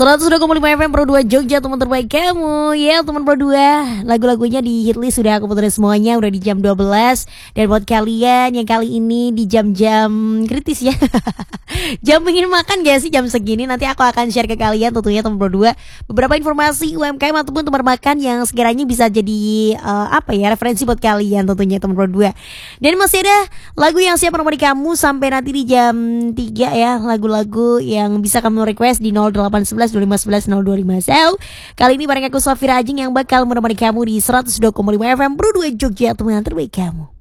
102,5 FM Pro 2 Jogja, teman terbaik kamu. Ya teman Pro 2, lagu-lagunya di hitlist sudah aku puterin semuanya. Udah di jam 12. Dan buat kalian yang kali ini di jam-jam kritis ya jam ingin makan gak sih jam segini? Nanti aku akan share ke kalian tentunya teman Pro 2 beberapa informasi UMKM ataupun tempat makan yang sekiranya bisa jadi referensi buat kalian tentunya teman Pro 2. Dan masih ada lagu yang siap menemani kamu sampai nanti di jam 3 ya. Lagu-lagu yang bisa kamu request di 0811 2511 0250. Kali ini bareng aku Safira Ajeng yang bakal menemani kamu di 102,5 FM Pro 2 Jogja, teman terbaik kamu.